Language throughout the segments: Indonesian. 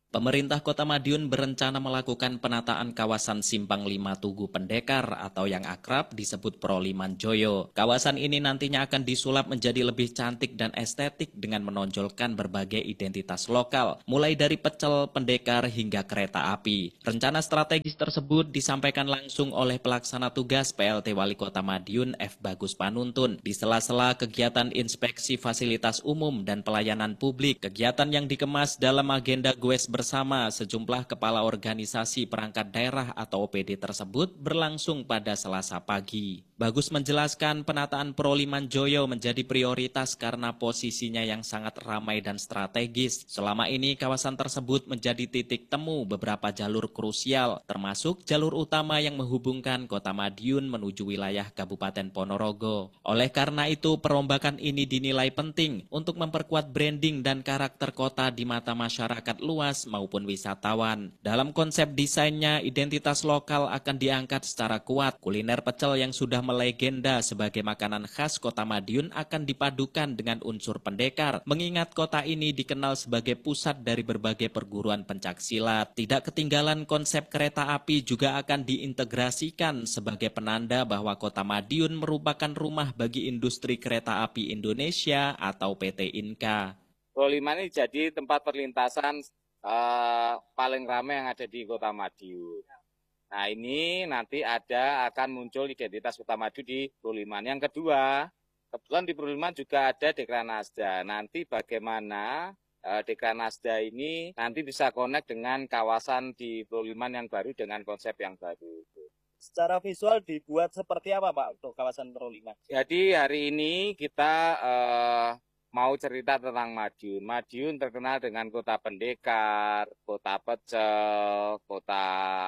Pemerintah Kota Madiun berencana melakukan penataan kawasan Simpang 5 Tugu Pendekar atau yang akrab disebut Proliman Joyo. Kawasan ini nantinya akan disulap menjadi lebih cantik dan estetik dengan menonjolkan berbagai identitas lokal, mulai dari pecel, pendekar, hingga kereta api. Rencana strategis tersebut disampaikan langsung oleh pelaksana tugas PLT Wali Kota Madiun F. Bagus Panuntun di sela-sela kegiatan inspeksi fasilitas umum dan pelayanan publik. Kegiatan yang dikemas dalam agenda Goes bersama sejumlah kepala organisasi perangkat daerah atau OPD tersebut berlangsung pada Selasa pagi. Bagus menjelaskan penataan Proliman Joyo menjadi prioritas karena posisinya yang sangat ramai dan strategis. Selama ini kawasan tersebut menjadi titik temu beberapa jalur krusial, termasuk jalur utama yang menghubungkan Kota Madiun menuju wilayah Kabupaten Ponorogo. Oleh karena itu, perombakan ini dinilai penting untuk memperkuat branding dan karakter kota di mata masyarakat luas maupun wisatawan. Dalam konsep desainnya, identitas lokal akan diangkat secara kuat. Kuliner pecel yang sudah melegenda sebagai makanan khas Kota Madiun akan dipadukan dengan unsur pendekar, mengingat kota ini dikenal sebagai pusat dari berbagai perguruan pencak silat. Tidak ketinggalan konsep kereta api juga akan diintegrasikan sebagai penanda bahwa Kota Madiun merupakan rumah bagi industri kereta api Indonesia atau PT Inka. Proliman ini jadi tempat perlintasan paling ramai yang ada di Kota Madiun. Nah, ini nanti akan muncul identitas Kota Madiun di Proliman. Yang kedua, kebetulan di Proliman juga ada Dekranasda. Nanti bagaimana Dekranasda ini nanti bisa connect dengan kawasan di Proliman yang baru dengan konsep yang baru. Secara visual dibuat seperti apa Pak untuk kawasan Proliman? Jadi hari ini kita mau cerita tentang Madiun. Madiun terkenal dengan kota pendekar, kota pecel, kota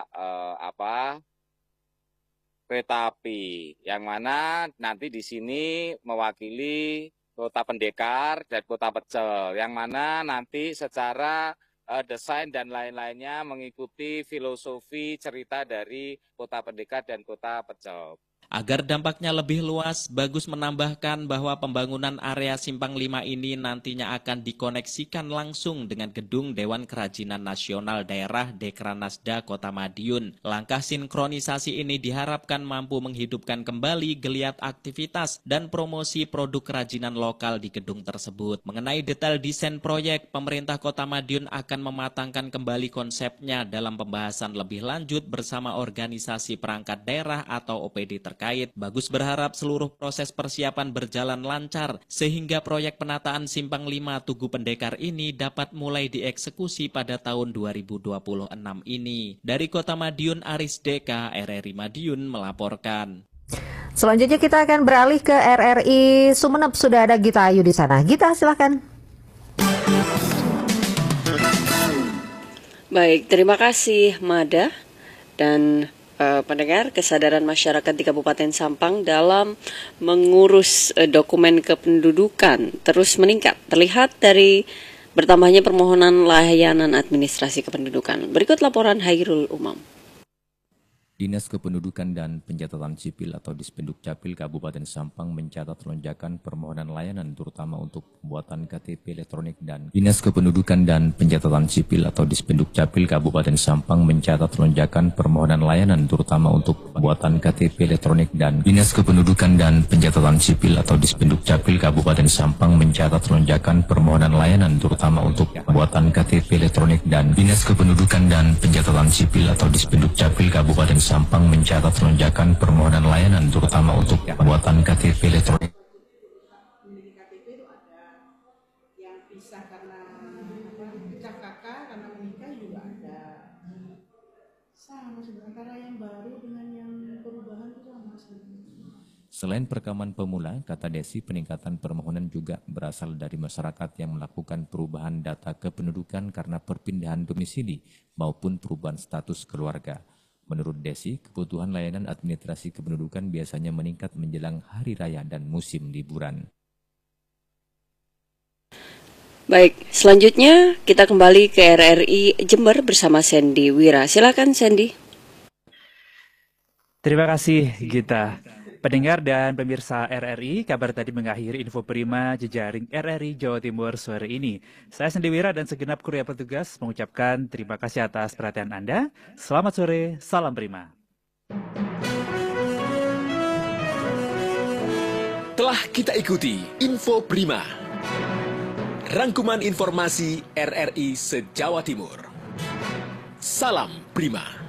kereta api. Yang mana nanti di sini mewakili kota pendekar dan kota pecel. Yang mana nanti secara desain dan lain-lainnya mengikuti filosofi cerita dari kota pendekar dan kota pecel. Agar dampaknya lebih luas, Bagus menambahkan bahwa pembangunan area Simpang 5 ini nantinya akan dikoneksikan langsung dengan gedung Dewan Kerajinan Nasional Daerah Dekranasda Kota Madiun. Langkah sinkronisasi ini diharapkan mampu menghidupkan kembali geliat aktivitas dan promosi produk kerajinan lokal di gedung tersebut. Mengenai detail desain proyek, pemerintah Kota Madiun akan mematangkan kembali konsepnya dalam pembahasan lebih lanjut bersama organisasi perangkat daerah atau OPD terkait. Bagus berharap seluruh proses persiapan berjalan lancar sehingga proyek penataan Simpang 5 Tugu Pendekar ini dapat mulai dieksekusi pada tahun 2026 ini. Dari Kota Madiun, Aris Deka, RRI Madiun melaporkan. Selanjutnya kita akan beralih ke RRI Sumeneb. Sudah ada Gita Ayu di sana. Gita, silakan. Baik, terima kasih Mada dan pendengar. Kesadaran masyarakat di Kabupaten Sampang dalam mengurus dokumen kependudukan terus meningkat. Terlihat dari bertambahnya permohonan layanan administrasi kependudukan. Berikut laporan Hairul Umam. Dinas Kependudukan dan Pencatatan Sipil atau Dispenduk Capil Kabupaten Sampang mencatat lonjakan permohonan layanan terutama untuk pembuatan KTP elektronik dan Dinas Kependudukan dan Pencatatan Sipil atau Dispenduk Capil Kabupaten Sampang mencatat lonjakan permohonan layanan terutama untuk pembuatan KTP elektronik dan Dinas Kependudukan dan Pencatatan Sipil atau Dispenduk Capil Kabupaten Sampang mencatat lonjakan permohonan layanan terutama untuk pembuatan KTP elektronik dan Dinas Kependudukan dan Pencatatan Sipil atau Dispenduk Capil Kabupaten Sampang mencatat lonjakan permohonan layanan terutama untuk pembuatan KTP elektronik. Memiliki KTP itu ada yang pisah karena pecah kakak, karena menikah juga ada. Sama sementara yang baru dengan yang perubahan itu sama sebenarnya. Selain perekaman pemula, kata Desi, peningkatan permohonan juga berasal dari masyarakat yang melakukan perubahan data kependudukan karena perpindahan domisili maupun perubahan status keluarga. Menurut Desi, kebutuhan layanan administrasi kependudukan biasanya meningkat menjelang hari raya dan musim liburan. Baik, selanjutnya kita kembali ke RRI Jember bersama Sandy Wira. Silakan Sandy. Terima kasih Gita. Pendengar dan pemirsa RRI, kabar tadi mengakhiri info Prima jejaring RRI Jawa Timur sore ini. Saya Sendi Wira dan segenap kru yang petugas mengucapkan terima kasih atas perhatian Anda. Selamat sore, salam Prima. Telah kita ikuti Info Prima, rangkuman informasi RRI se-Jawa Timur. Salam Prima.